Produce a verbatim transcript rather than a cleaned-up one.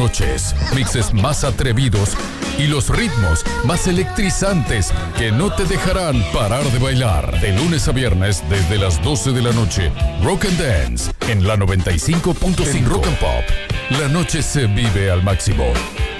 noches, mixes más atrevidos y los ritmos más electrizantes que no te dejarán parar de bailar. De lunes a viernes desde las doce de la noche, Rock and Dance en la noventa y cinco punto cinco Rock and Pop. La noche se vive al máximo.